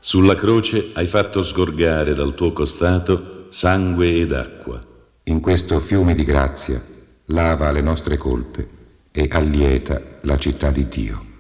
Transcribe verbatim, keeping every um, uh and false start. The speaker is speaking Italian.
Sulla croce hai fatto sgorgare dal tuo costato sangue ed acqua. In questo fiume di grazia lava le nostre colpe e allieta la città di Dio.